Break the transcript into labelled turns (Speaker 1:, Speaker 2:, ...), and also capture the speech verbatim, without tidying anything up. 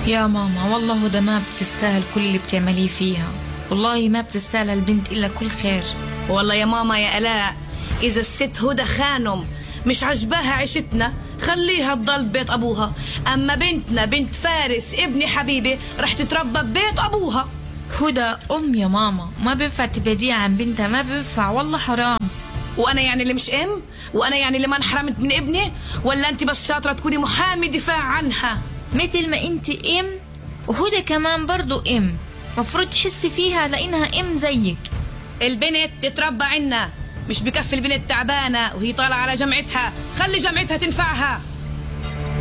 Speaker 1: يا ماما والله هدى ما بتستاهل كل اللي بتعمليه فيها، والله ما بتستاهل البنت إلا كل خير.
Speaker 2: والله يا ماما يا آلاء، إذا الست هدى خانم مش عجباها عيشتنا خليها تضل ببيت أبوها، أما بنتنا بنت فارس ابني حبيبي رح تتربى ببيت أبوها.
Speaker 1: هدى أم يا ماما، ما بينفع تبعديها عن بنتها، ما بينفع والله حرام.
Speaker 2: وأنا يعني اللي مش أم؟ وأنا يعني اللي ما انحرمت من ابني؟ ولا أنت بس شاطرة تكوني محامي دفاع عنها؟
Speaker 1: مثل ما أنت أم وهدى كمان برضو أم، مفروض تحسي فيها لأنها أم زيك.
Speaker 2: البنت تتربى عنا، مش بكفي البنت تعبانة وهي طالعة على جمعتها، خلي جمعتها تنفعها.